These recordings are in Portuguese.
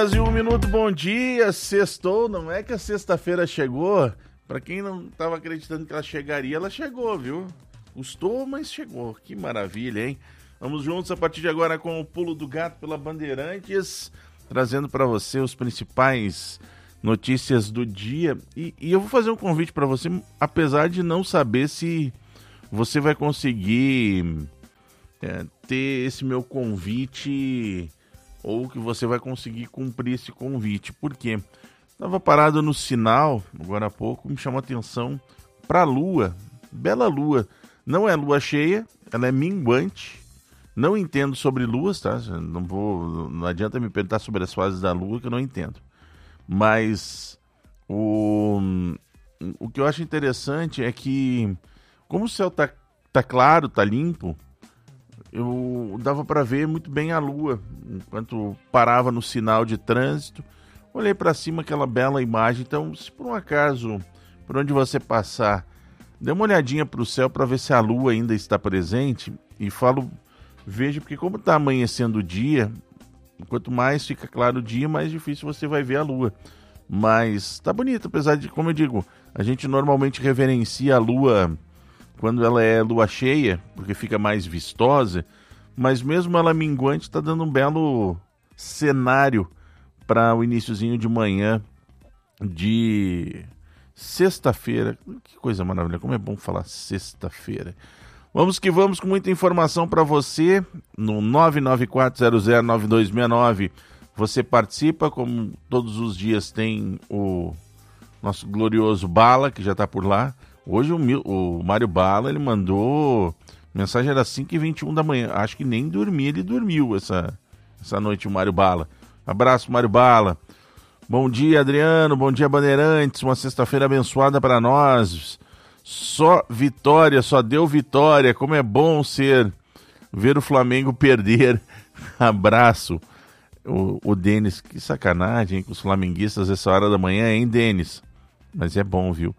Brasil, 1 minuto, bom dia, sextou, não é que a sexta-feira chegou, pra quem não tava acreditando que ela chegaria, ela chegou, viu? Custou, mas chegou, que maravilha, hein? Vamos juntos a partir de agora com o Pulo do Gato pela Bandeirantes, trazendo pra você os principais notícias do dia, e eu vou fazer um convite pra você, apesar de não saber se você vai conseguir ter esse meu convite ou que você vai conseguir cumprir esse convite. Por quê? Estava parado no sinal, agora há pouco, me chamou a atenção para a lua, bela lua. Não é lua cheia, ela é minguante. Não entendo sobre luas, tá? Não adianta me perguntar sobre as fases da lua que eu não entendo. Mas o que eu acho interessante é que, como o céu tá claro, tá limpo, eu dava para ver muito bem a lua enquanto parava no sinal de trânsito. Olhei para cima, aquela bela imagem. Então, se por um acaso, por onde você passar, dê uma olhadinha para o céu para ver se a lua ainda está presente. E veja, porque como está amanhecendo o dia, quanto mais fica claro o dia, mais difícil você vai ver a lua. Mas tá bonito, apesar de, como eu digo, a gente normalmente reverencia a lua quando ela é lua cheia, porque fica mais vistosa, mas mesmo ela minguante está dando um belo cenário para o iniciozinho de manhã de sexta-feira. Que coisa maravilhosa, como é bom falar sexta-feira. Vamos que vamos com muita informação para você no 994009269. Você participa, como todos os dias tem o nosso glorioso Bala, que já está por lá. Hoje o Mário Bala, ele mandou mensagem, era 5h21 da manhã. Acho que nem dormia, ele dormiu essa noite, o Mário Bala. Abraço, Mário Bala. Bom dia, Adriano. Bom dia, Bandeirantes. Uma sexta-feira abençoada para nós. Só vitória, só deu vitória. Como é bom ver o Flamengo perder. Abraço. O Denis, que sacanagem, hein, com os flamenguistas essa hora da manhã, hein, Denis? Mas é bom, viu?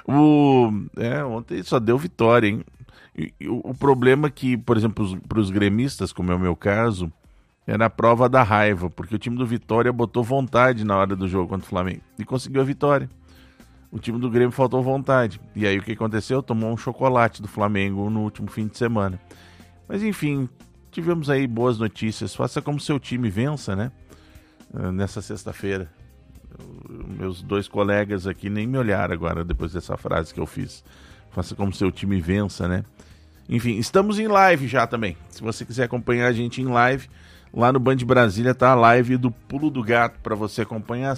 Ontem só deu vitória, hein? O problema é que, por exemplo, para os gremistas, como é o meu caso, era a prova da raiva, porque o time do Vitória botou vontade na hora do jogo contra o Flamengo e conseguiu a vitória. O time do Grêmio faltou vontade. E aí o que aconteceu? Tomou um chocolate do Flamengo no último fim de semana. Mas enfim, tivemos aí boas notícias. Faça como seu time vença, né? Nessa sexta-feira. Meus dois colegas aqui nem me olharam agora depois dessa frase que eu fiz. Faça como seu time vença, né? Enfim, estamos em live já também. Se você quiser acompanhar a gente em live, lá no Band Brasília tá a live do Pulo do Gato para você acompanhar,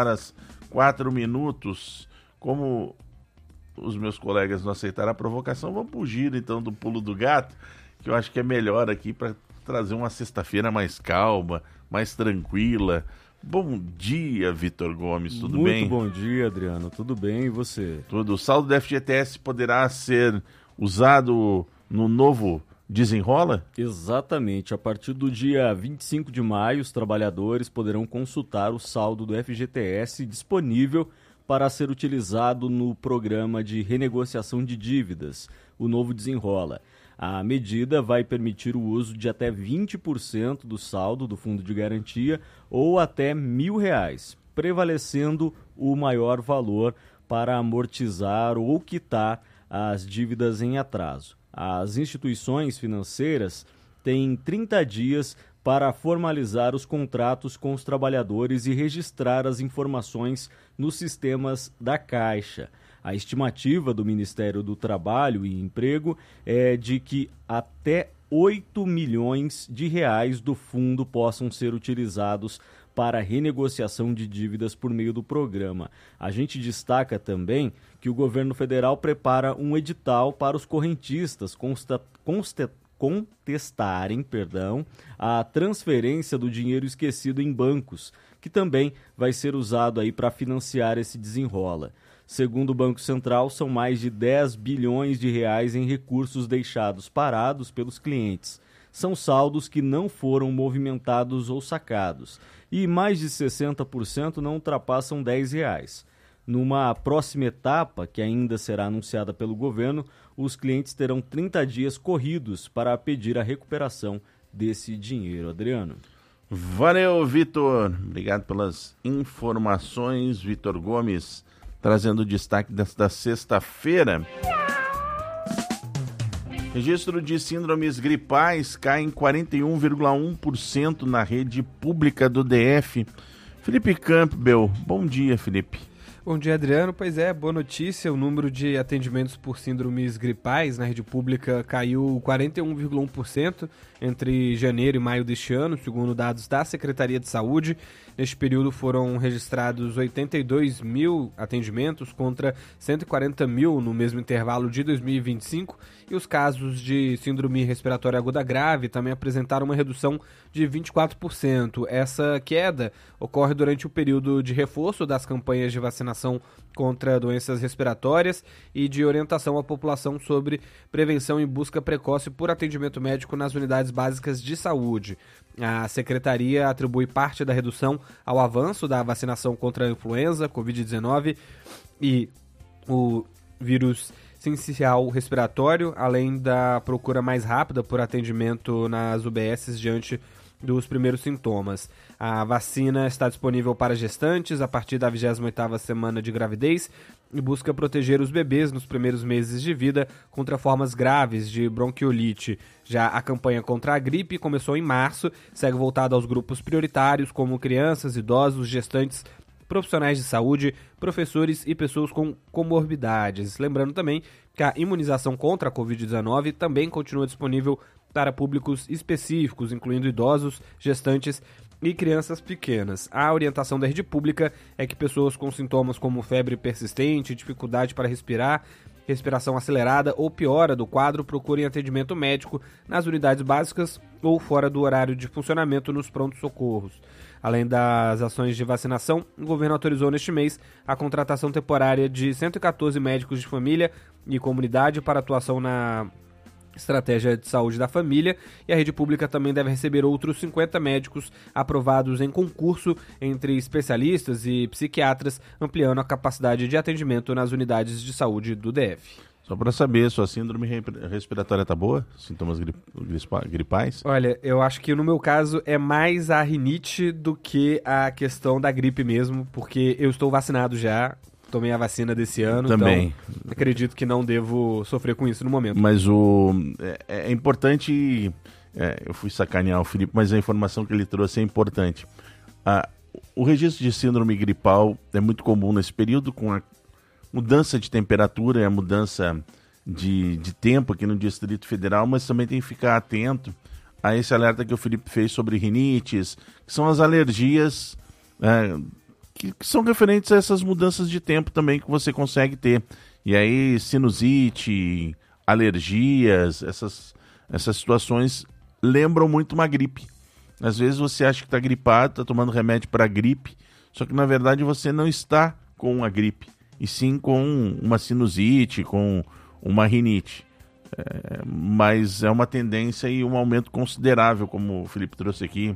6h04. Como os meus colegas não aceitaram a provocação, vamos pro giro então do Pulo do Gato, que eu acho que é melhor aqui para trazer uma sexta-feira mais calma, mais tranquila. Bom dia, Vitor Gomes, tudo bem? Muito bom dia, Adriano, tudo bem, e você? Tudo. O saldo do FGTS poderá ser usado no novo Desenrola? Exatamente, a partir do dia 25 de maio, os trabalhadores poderão consultar o saldo do FGTS disponível para ser utilizado no programa de renegociação de dívidas, o novo Desenrola. A medida vai permitir o uso de até 20% do saldo do fundo de garantia ou até R$1.000, prevalecendo o maior valor para amortizar ou quitar as dívidas em atraso. As instituições financeiras têm 30 dias para formalizar os contratos com os trabalhadores e registrar as informações nos sistemas da Caixa. A estimativa do Ministério do Trabalho e Emprego é de que até R$8 milhões do fundo possam ser utilizados para renegociação de dívidas por meio do programa. A gente destaca também que o governo federal prepara um edital para os correntistas contestarem a transferência do dinheiro esquecido em bancos, que também vai ser usado aí para financiar esse desenrola. Segundo o Banco Central, são mais de R$10 bilhões em recursos deixados parados pelos clientes. São saldos que não foram movimentados ou sacados. E mais de 60% não ultrapassam R$10. Numa próxima etapa, que ainda será anunciada pelo governo, os clientes terão 30 dias corridos para pedir a recuperação desse dinheiro. Adriano. Valeu, Vitor. Obrigado pelas informações, Vitor Gomes, trazendo o destaque desta sexta-feira. Registro de síndromes gripais cai em 41,1% na rede pública do DF. Felipe Campbell, bom dia, Felipe. Bom dia, Adriano. Pois é, boa notícia. O número de atendimentos por síndromes gripais na rede pública caiu 41,1% entre janeiro e maio deste ano, segundo dados da Secretaria de Saúde. Neste período foram registrados 82 mil atendimentos contra 140 mil no mesmo intervalo de 2025 e os casos de síndrome respiratória aguda grave também apresentaram uma redução de 24%. Essa queda ocorre durante o período de reforço das campanhas de vacinação contra doenças respiratórias e de orientação à população sobre prevenção e busca precoce por atendimento médico nas unidades básicas de saúde. A Secretaria atribui parte da redução ao avanço da vacinação contra a influenza, Covid-19 e o vírus sincicial respiratório, além da procura mais rápida por atendimento nas UBSs diante dos primeiros sintomas. A vacina está disponível para gestantes a partir da 28ª semana de gravidez e busca proteger os bebês nos primeiros meses de vida contra formas graves de bronquiolite. Já a campanha contra a gripe começou em março, segue voltada aos grupos prioritários como crianças, idosos, gestantes, profissionais de saúde, professores e pessoas com comorbidades. Lembrando também que a imunização contra a Covid-19 também continua disponível para públicos específicos, incluindo idosos, gestantes e crianças pequenas. A orientação da rede pública é que pessoas com sintomas como febre persistente, dificuldade para respirar, respiração acelerada ou piora do quadro procurem atendimento médico nas unidades básicas ou fora do horário de funcionamento nos prontos-socorros. Além das ações de vacinação, o governo autorizou neste mês a contratação temporária de 114 médicos de família e comunidade para atuação na estratégia de saúde da família, e a rede pública também deve receber outros 50 médicos aprovados em concurso entre especialistas e psiquiatras, ampliando a capacidade de atendimento nas unidades de saúde do DF. Só para saber, sua síndrome respiratória tá boa? Sintomas gripais? Olha, eu acho que no meu caso é mais a rinite do que a questão da gripe mesmo, porque eu estou vacinado já. Tomei a vacina desse ano, também. Então acredito que não devo sofrer com isso no momento. Mas é importante, eu fui sacanear o Felipe, mas a informação que ele trouxe é importante. O registro de síndrome gripal é muito comum nesse período, com a mudança de temperatura e a mudança de tempo aqui no Distrito Federal, mas também tem que ficar atento a esse alerta que o Felipe fez sobre rinites, que são as alergias que são referentes a essas mudanças de tempo também que você consegue ter. E aí, sinusite, alergias, essas situações lembram muito uma gripe. Às vezes você acha que está gripado, está tomando remédio para gripe, só que na verdade você não está com a gripe, e sim com uma sinusite, com uma rinite. Mas é uma tendência e um aumento considerável, como o Felipe trouxe aqui,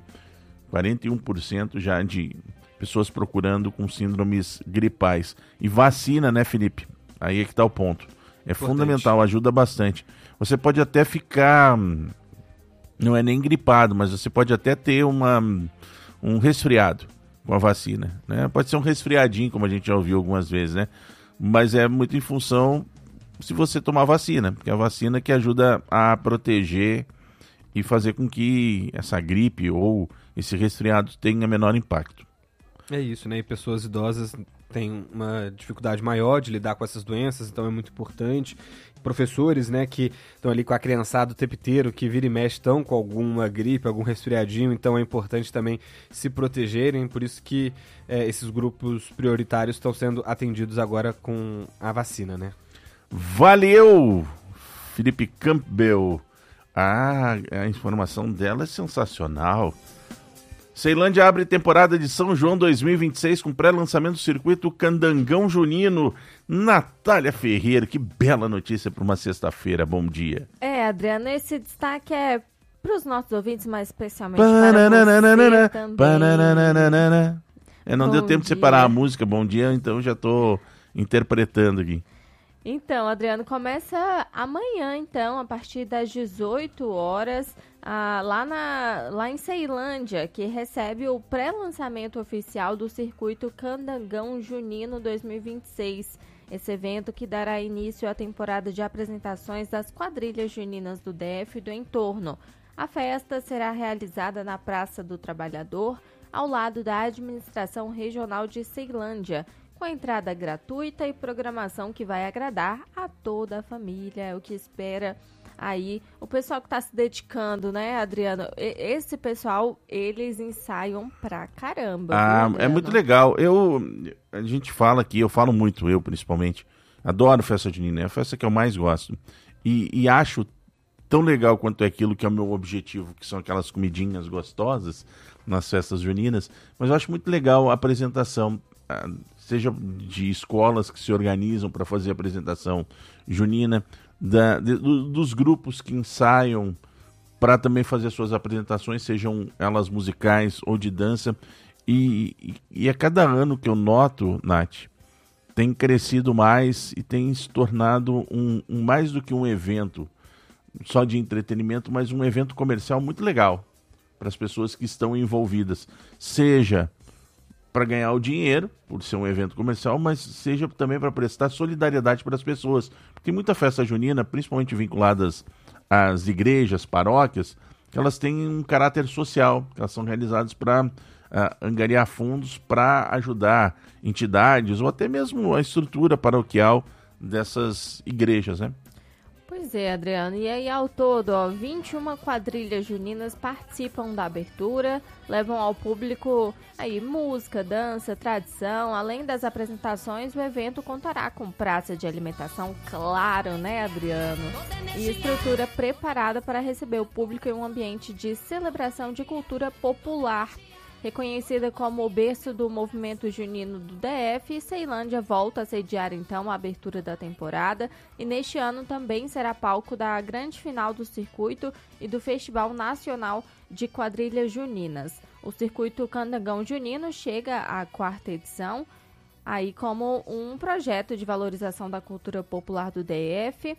41% já de pessoas procurando com síndromes gripais. E vacina, né, Felipe? Aí é que está o ponto. É fundamental, ajuda bastante. Você pode até ficar, não é nem gripado, mas você pode até ter um resfriado com a vacina, né? Pode ser um resfriadinho, como a gente já ouviu algumas vezes, né? Mas é muito em função se você tomar vacina, porque é a vacina que ajuda a proteger e fazer com que essa gripe ou esse resfriado tenha menor impacto. É isso, né? E pessoas idosas têm uma dificuldade maior de lidar com essas doenças, então é muito importante. Professores, né, que estão ali com a criançada o tempo inteiro, que vira e mexe, estão com alguma gripe, algum resfriadinho, então é importante também se protegerem, por isso que esses grupos prioritários estão sendo atendidos agora com a vacina, né? Valeu, Felipe Campbell. A informação dela é sensacional. Ceilândia abre temporada de São João 2026 com pré-lançamento do circuito Candangão Junino. Natália Ferreira, que bela notícia para uma sexta-feira. Bom dia. Adriano, esse destaque é para os nossos ouvintes, mas especialmente para você também. Não deu tempo de separar a música Bom Dia, então já estou interpretando aqui. Então, Adriano, começa amanhã, então, a partir das 18 horas, lá em Ceilândia, que recebe o pré-lançamento oficial do Circuito Candangão Junino 2026. Esse evento que dará início à temporada de apresentações das quadrilhas juninas do DF e do entorno. A festa será realizada na Praça do Trabalhador, ao lado da Administração Regional de Ceilândia, com entrada gratuita e programação que vai agradar a toda a família, é o que espera aí o pessoal que está se dedicando, né, Adriano? Esse pessoal, eles ensaiam pra caramba. Viu, é muito legal. A gente fala aqui, eu falo muito, eu principalmente, adoro festa junina, é a festa que eu mais gosto. E acho tão legal quanto é aquilo que é o meu objetivo, que são aquelas comidinhas gostosas nas festas juninas, mas eu acho muito legal a apresentação, seja de escolas que se organizam para fazer a apresentação junina, dos grupos que ensaiam para também fazer suas apresentações, sejam elas musicais ou de dança, e a cada ano que eu noto, Nath, tem crescido mais e tem se tornado mais do que um evento só de entretenimento, mas um evento comercial muito legal para as pessoas que estão envolvidas, seja para ganhar o dinheiro, por ser um evento comercial, mas seja também para prestar solidariedade para as pessoas. Porque tem muita festa junina, principalmente vinculadas às igrejas, paróquias, que elas têm um caráter social, elas são realizadas para angariar fundos para ajudar entidades ou até mesmo a estrutura paroquial dessas igrejas, né? Pois é, Adriano. E aí, ao todo, 21 quadrilhas juninas participam da abertura, levam ao público aí música, dança, tradição. Além das apresentações, o evento contará com praça de alimentação, claro, né, Adriano? E estrutura preparada para receber o público em um ambiente de celebração de cultura popular. Reconhecida como o berço do movimento junino do DF, Ceilândia volta a sediar então a abertura da temporada e neste ano também será palco da grande final do circuito e do Festival Nacional de Quadrilhas Juninas. O Circuito Candangão Junino chega à 4ª edição, aí como um projeto de valorização da cultura popular do DF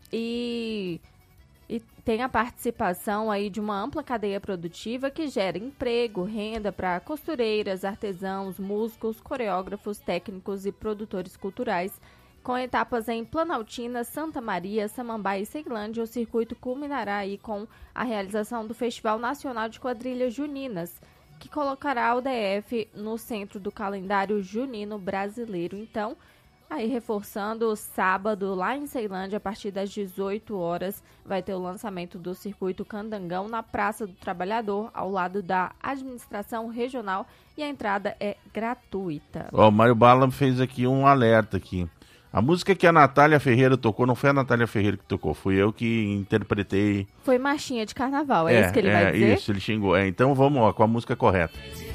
e tem a participação aí de uma ampla cadeia produtiva que gera emprego, renda para costureiras, artesãos, músicos, coreógrafos, técnicos e produtores culturais. Com etapas em Planaltina, Santa Maria, Samambaia e Ceilândia, o circuito culminará aí com a realização do Festival Nacional de Quadrilhas Juninas, que colocará o DF no centro do calendário junino brasileiro. Então, aí reforçando, sábado, lá em Ceilândia, a partir das 18 horas, vai ter o lançamento do Circuito Candangão na Praça do Trabalhador, ao lado da Administração Regional, e a entrada é gratuita. O Mário Bala fez aqui um alerta aqui. A música que a Natália Ferreira tocou, não foi a Natália Ferreira que tocou, fui eu que interpretei. Foi marchinha de carnaval, é isso que ele vai dizer? Isso, ele xingou. Então vamos com a música correta.